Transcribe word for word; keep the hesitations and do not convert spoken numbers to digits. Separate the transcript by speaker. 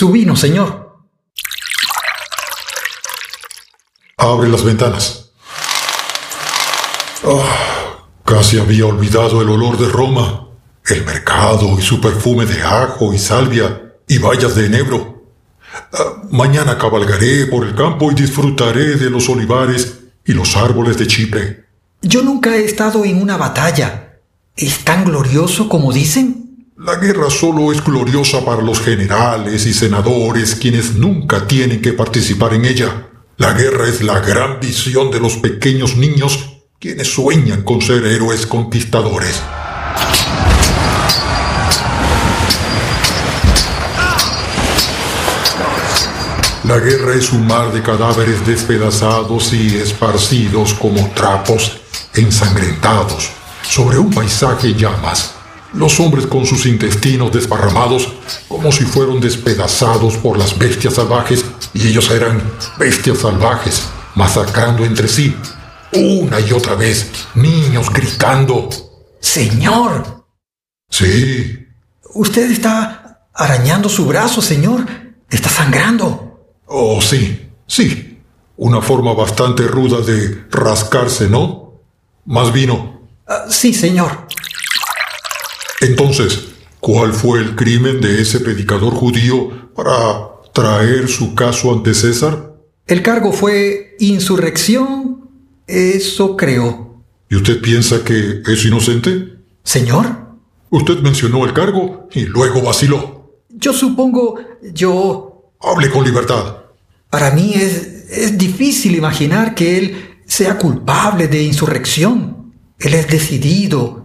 Speaker 1: Su vino, señor.
Speaker 2: Abre las ventanas. Oh, casi había olvidado el olor de Roma, el mercado y su perfume de ajo y salvia y bayas de enebro. Uh, mañana cabalgaré por el campo y disfrutaré de los olivares y los árboles de Chipre.
Speaker 1: Yo nunca he estado en una batalla. ¿Es tan glorioso como dicen?
Speaker 2: La guerra solo es gloriosa para los generales y senadores, quienes nunca tienen que participar en ella. La guerra es la gran visión de los pequeños niños, quienes sueñan con ser héroes conquistadores. La guerra es un mar de cadáveres despedazados y esparcidos como trapos ensangrentados sobre un paisaje en llamas. Los hombres con sus intestinos desparramados como si fueran despedazados por las bestias salvajes, y ellos eran bestias salvajes, masacrando entre sí, una y otra vez, niños gritando.
Speaker 1: ¡Señor!
Speaker 2: Sí.
Speaker 1: Usted está arañando su brazo, señor. Está sangrando.
Speaker 2: Oh, sí, sí. Una forma bastante ruda de rascarse, ¿no? ¿Más vino?
Speaker 1: Uh, sí, señor.
Speaker 2: Entonces, ¿cuál fue el crimen de ese predicador judío para traer su caso ante César?
Speaker 1: El cargo fue insurrección. Eso creo.
Speaker 2: ¿Y usted piensa que es inocente?
Speaker 1: ¿Señor?
Speaker 2: Usted mencionó el cargo y luego vaciló.
Speaker 1: Yo supongo... yo...
Speaker 2: Hable con libertad.
Speaker 1: Para mí es, es difícil imaginar que él sea culpable de insurrección. Él es decidido